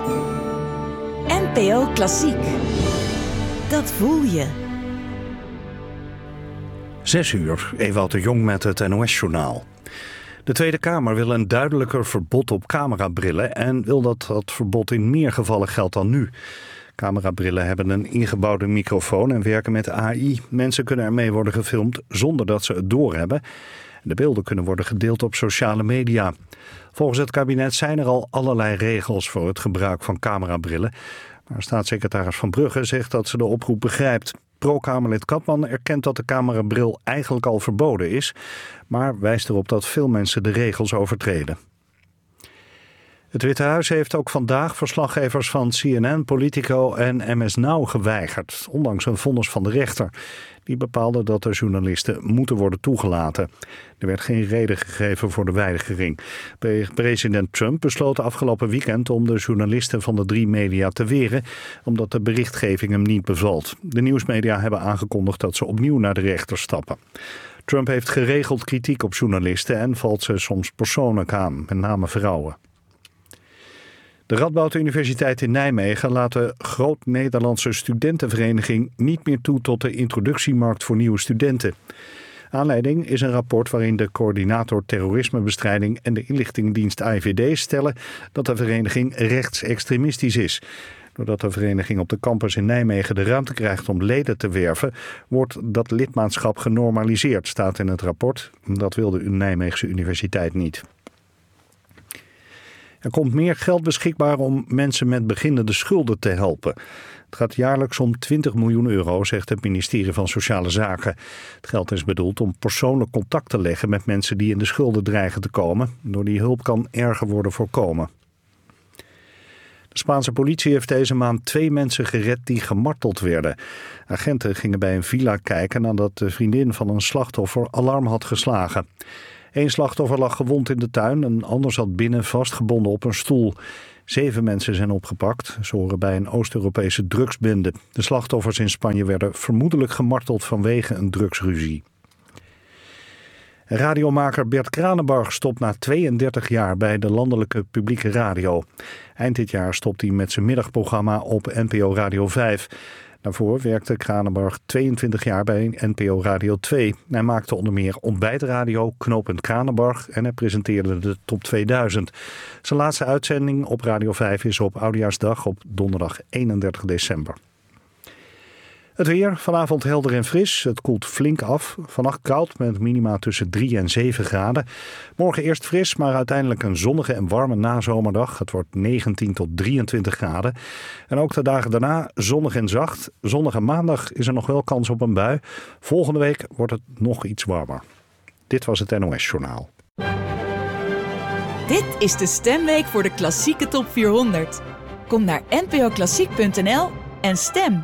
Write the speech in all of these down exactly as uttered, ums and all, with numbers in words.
N P O Klassiek. Dat voel je. Zes uur, Ewout de Jong met het N O S-journaal. De Tweede Kamer wil een duidelijker verbod op camerabrillen en wil dat dat verbod in meer gevallen geldt dan nu. Camerabrillen hebben een ingebouwde microfoon en werken met A I. Mensen kunnen ermee worden gefilmd zonder dat ze het doorhebben. De beelden kunnen worden gedeeld op sociale media. Volgens het kabinet zijn er al allerlei regels voor het gebruik van camerabrillen. Maar staatssecretaris Van Brugge zegt dat ze de oproep begrijpt. Pro-Kamerlid Kapman erkent dat de camerabril eigenlijk al verboden is, maar wijst erop dat veel mensen de regels overtreden. Het Witte Huis heeft ook vandaag verslaggevers van C N N, Politico en M S Now geweigerd, ondanks een vonnis van de rechter. Die bepaalde dat de journalisten moeten worden toegelaten. Er werd geen reden gegeven voor de weigering. President Trump besloot afgelopen weekend om de journalisten van de drie media te weren, omdat de berichtgeving hem niet bevalt. De nieuwsmedia hebben aangekondigd dat ze opnieuw naar de rechter stappen. Trump heeft geregeld kritiek op journalisten en valt ze soms persoonlijk aan, met name vrouwen. De Radboud Universiteit in Nijmegen laat de Groot-Nederlandse Studentenvereniging niet meer toe tot de introductiemarkt voor nieuwe studenten. Aanleiding is een rapport waarin de coördinator terrorismebestrijding en de inlichtingendienst A I V D stellen dat de vereniging rechtsextremistisch is. Doordat de vereniging op de campus in Nijmegen de ruimte krijgt om leden te werven, wordt dat lidmaatschap genormaliseerd, staat in het rapport. Dat wil de Nijmeegse Universiteit niet. Er komt meer geld beschikbaar om mensen met beginnende schulden te helpen. Het gaat jaarlijks om twintig miljoen euro, zegt het ministerie van Sociale Zaken. Het geld is bedoeld om persoonlijk contact te leggen met mensen die in de schulden dreigen te komen. Door die hulp kan erger worden voorkomen. De Spaanse politie heeft deze maand twee mensen gered die gemarteld werden. Agenten gingen bij een villa kijken nadat de vriendin van een slachtoffer alarm had geslagen. Eén slachtoffer lag gewond in de tuin, een ander zat binnen vastgebonden op een stoel. Zeven mensen zijn opgepakt. Ze horen bij een Oost-Europese drugsbende. De slachtoffers in Spanje werden vermoedelijk gemarteld vanwege een drugsruzie. Radiomaker Bert Kranenbarg stopt na tweeëndertig jaar bij de landelijke publieke radio. Eind dit jaar stopt hij met zijn middagprogramma op N P O Radio vijf. Daarvoor werkte Kranenbarg tweeëntwintig jaar bij N P O Radio twee. Hij maakte onder meer Ontbijtradio, Knooppunt Kranenbarg en hij presenteerde de Top tweeduizend. Zijn laatste uitzending op Radio vijf is op Oudejaarsdag op donderdag eenendertig december. Het weer, vanavond helder en fris. Het koelt flink af. Vannacht koud met minima tussen drie en zeven graden. Morgen eerst fris, maar uiteindelijk een zonnige en warme nazomerdag. Het wordt negentien tot drieëntwintig graden. En ook de dagen daarna zonnig en zacht. Zonnige maandag is er nog wel kans op een bui. Volgende week wordt het nog iets warmer. Dit was het N O S-journaal. Dit is de stemweek voor de klassieke top vierhonderd. Kom naar n p o klassiek punt n l en stem.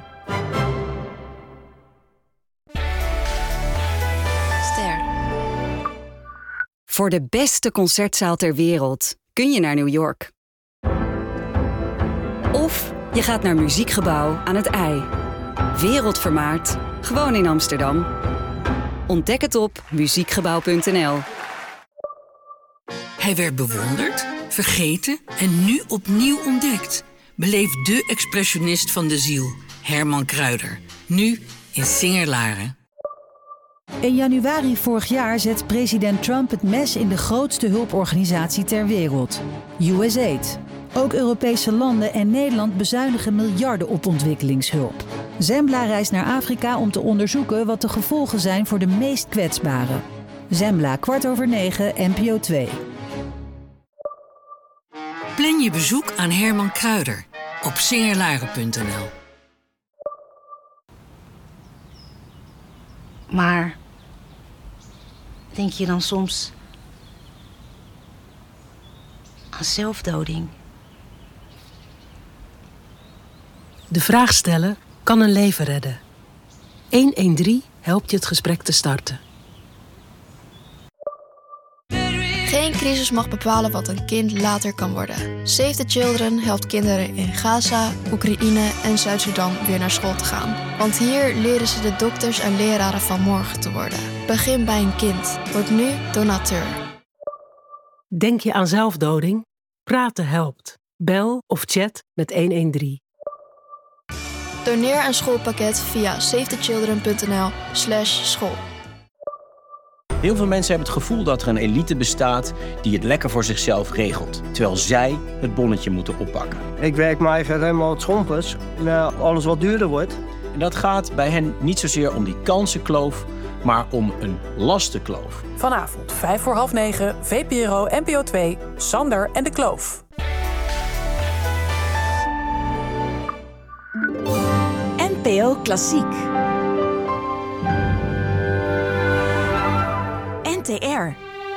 Voor de beste concertzaal ter wereld kun je naar New York. Of je gaat naar Muziekgebouw aan het IJ. Wereldvermaard, gewoon in Amsterdam. Ontdek het op muziekgebouw punt n l. Hij werd bewonderd, vergeten en nu opnieuw ontdekt. Beleef de expressionist van de ziel, Herman Kruider. Nu in Singer-Laren. In januari vorig jaar zet president Trump het mes in de grootste hulporganisatie ter wereld, U S A I D. Ook Europese landen en Nederland bezuinigen miljarden op ontwikkelingshulp. Zembla reist naar Afrika om te onderzoeken wat de gevolgen zijn voor de meest kwetsbaren. Zembla, kwart over negen, N P O twee. Plan je bezoek aan Herman Kruider op singerlaren punt n l. Maar denk je dan soms aan zelfdoding? De vraag stellen kan een leven redden. honderddertien helpt je het gesprek te starten. Geen crisis mag bepalen wat een kind later kan worden. Save the Children helpt kinderen in Gaza, Oekraïne en Zuid-Sudan weer naar school te gaan. Want hier leren ze de dokters en leraren van morgen te worden. Begin bij een kind. Word nu donateur. Denk je aan zelfdoding? Praten helpt. Bel of chat met honderddertien. Doneer een schoolpakket via safetychildren.nl slash school. Heel veel mensen hebben het gevoel dat er een elite bestaat die het lekker voor zichzelf regelt, terwijl zij het bonnetje moeten oppakken. Ik werk me eigenlijk helemaal het schompers naar alles wat duurder wordt. En dat gaat bij hen niet zozeer om die kansenkloof, maar om een lastenkloof. Vanavond, vijf voor half negen, V P R O N P O twee, Sander en de Kloof. N P O Klassiek. N T R.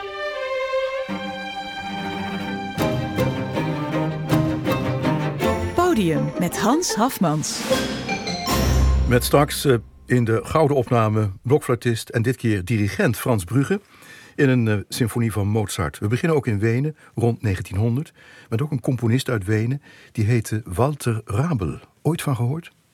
Podium met Hans Hafmans. Met straks uh, in de gouden opname blokfluitist en dit keer dirigent Frans Brugge in een uh, symfonie van Mozart. We beginnen ook in Wenen rond negentienhonderd met ook een componist uit Wenen die heette Walter Rabel. Ooit van gehoord?